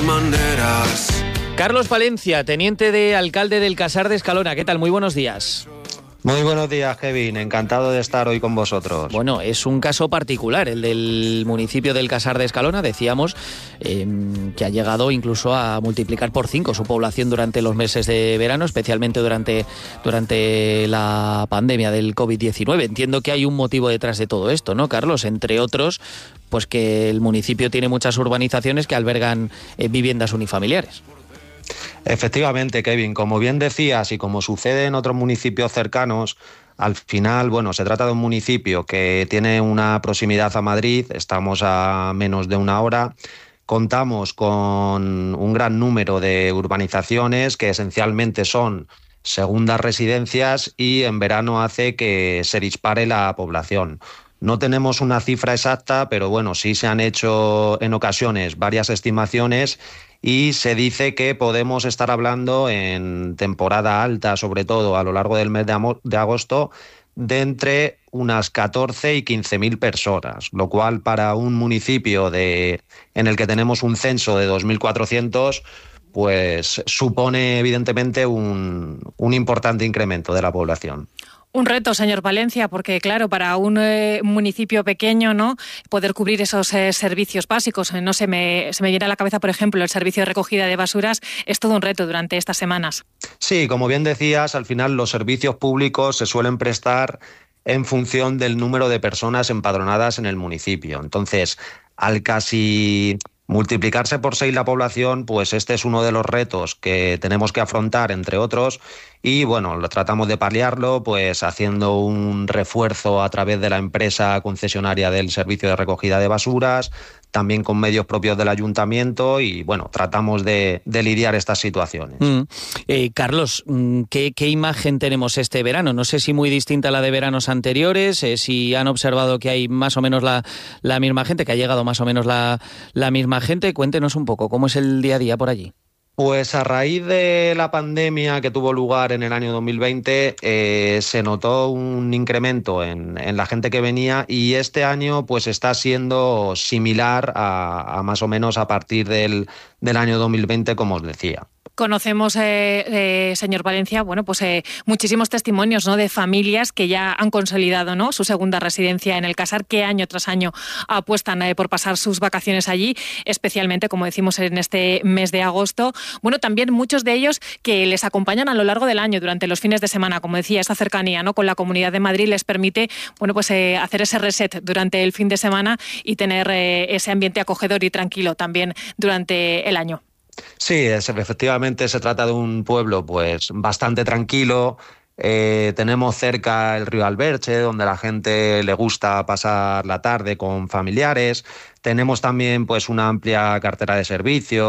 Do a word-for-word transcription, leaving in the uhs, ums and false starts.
maneras. Carlos Palencia, teniente de alcalde del Casar de Escalona. ¿Qué tal? Muy buenos días. Muy buenos días, Kevin. Encantado de estar hoy con vosotros. Bueno, es un caso particular, el del municipio del Casar de Escalona. Decíamos eh, que ha llegado incluso a multiplicar por cinco su población durante los meses de verano, especialmente durante, durante la pandemia del covid diecinueve. Entiendo que hay un motivo detrás de todo esto, ¿no, Carlos? Entre otros, pues que el municipio tiene muchas urbanizaciones que albergan eh, viviendas unifamiliares. Efectivamente, Kevin, como bien decías y como sucede en otros municipios cercanos, al final, bueno, se trata de un municipio que tiene una proximidad a Madrid, estamos a menos de una hora, contamos con un gran número de urbanizaciones que esencialmente son segundas residencias y en verano hace que se dispare la población. No tenemos una cifra exacta, pero bueno, sí se han hecho en ocasiones varias estimaciones y se dice que podemos estar hablando en temporada alta, sobre todo a lo largo del mes de, amo- de agosto, de entre unas catorce y quince mil personas, lo cual para un municipio de, en el que tenemos un censo de dos mil cuatrocientos, pues supone evidentemente un, un importante incremento de la población. Un reto, señor Palencia, porque claro, para un eh, municipio pequeño, ¿no?, poder cubrir esos eh, servicios básicos, no se me, se me viene a la cabeza, por ejemplo, el servicio de recogida de basuras, es todo un reto durante estas semanas. Sí, como bien decías, al final los servicios públicos se suelen prestar en función del número de personas empadronadas en el municipio. Entonces, al casi multiplicarse por seis la población, pues este es uno de los retos que tenemos que afrontar, entre otros, y bueno, lo tratamos de paliarlo pues haciendo un refuerzo a través de la empresa concesionaria del servicio de recogida de basuras, también con medios propios del ayuntamiento y bueno, tratamos de, de lidiar estas situaciones. Mm. Eh, Carlos, ¿qué, ¿qué imagen tenemos este verano? No sé si muy distinta a la de veranos anteriores, eh, si han observado que hay más o menos la, la misma gente, que ha llegado más o menos la, la misma gente. Cuéntenos un poco, ¿cómo es el día a día por allí? Pues a raíz de la pandemia que tuvo lugar en el año dos mil veinte, eh, se notó un incremento en, en la gente que venía y este año pues está siendo similar a, a más o menos a partir del, del año dos mil veinte, como os decía. Conocemos, eh, eh, señor Valencia, bueno, pues eh, muchísimos testimonios, ¿no?, de familias que ya han consolidado, ¿no?, su segunda residencia en el Casar, que año tras año apuestan eh, por pasar sus vacaciones allí, especialmente, como decimos, en este mes de agosto. Bueno, también muchos de ellos que les acompañan a lo largo del año, durante los fines de semana, como decía, esta cercanía, ¿no?, con la Comunidad de Madrid les permite, bueno, pues eh, hacer ese reset durante el fin de semana y tener eh, ese ambiente acogedor y tranquilo también durante el año. Sí, es, efectivamente se trata de un pueblo pues bastante tranquilo. Eh, tenemos cerca el río Alberche, donde la gente le gusta pasar la tarde con familiares. Tenemos también pues una amplia cartera de servicios.